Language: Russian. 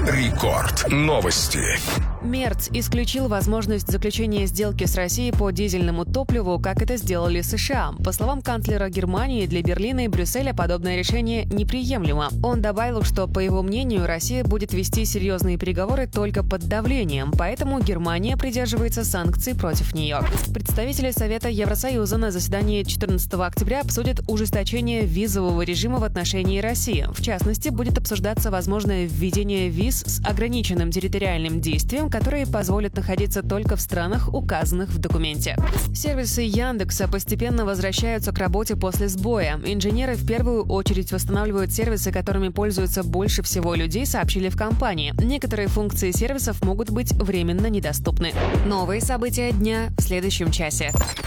Рекорд. Новости. Мерц исключил возможность заключения сделки с Россией по дизельному топливу, как это сделали США. По словам канцлера Германии, для Берлина и Брюсселя подобное решение неприемлемо. Он добавил, что, по его мнению, Россия будет вести серьезные переговоры только под давлением, поэтому Германия придерживается санкций против нее. Представители Совета Евросоюза на заседании 14 октября обсудят ужесточение визового режима в отношении России. В частности, будет обсуждаться возможное введение виз с ограниченным территориальным действием, которые позволят находиться только в странах, указанных в документе. Сервисы Яндекса постепенно возвращаются к работе после сбоя. Инженеры в первую очередь восстанавливают сервисы, которыми пользуются больше всего людей, сообщили в компании. Некоторые функции сервисов могут быть временно недоступны. Новые события дня в следующем часе.